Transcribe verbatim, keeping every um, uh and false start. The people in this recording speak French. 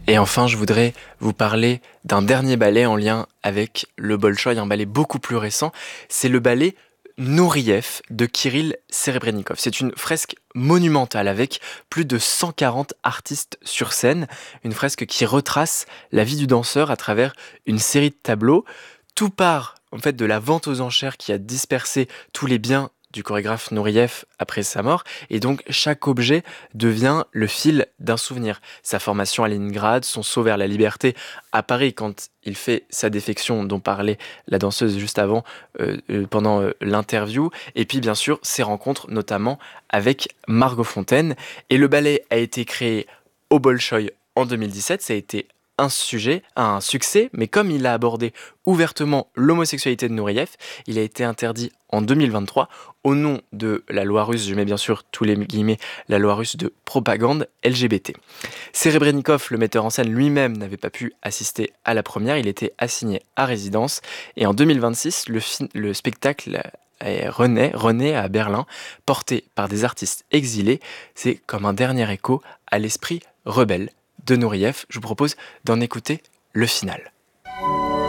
Et enfin, je voudrais vous parler d'un dernier ballet en lien avec le Bolchoï, un ballet beaucoup plus récent. C'est le ballet Nouriev de Kirill Serebrennikov. C'est une fresque monumentale avec plus de cent quarante artistes sur scène. Une fresque qui retrace la vie du danseur à travers une série de tableaux. Tout part en fait de la vente aux enchères qui a dispersé tous les biens du chorégraphe Nouriev après sa mort, et donc chaque objet devient le fil d'un souvenir. Sa formation à Leningrad, son saut vers la liberté à Paris quand il fait sa défection dont parlait la danseuse juste avant euh, euh, pendant euh, l'interview, et puis bien sûr ses rencontres notamment avec Margot Fontaine. Et le ballet a été créé au Bolchoï en deux mille dix-sept, ça a été un sujet, un succès, mais comme il a abordé ouvertement l'homosexualité de Nouriev, il a été interdit en deux mille vingt-trois au nom de la loi russe, je mets bien sûr tous les guillemets, la loi russe de propagande L G B T. Serebrennikov, le metteur en scène lui-même, n'avait pas pu assister à la première, il était assigné à résidence, et en deux mille vingt-six, le, fi- le spectacle est renaît, renaît à Berlin, porté par des artistes exilés. C'est comme un dernier écho à l'esprit rebelle de Nouriev. Je vous propose d'en écouter le final.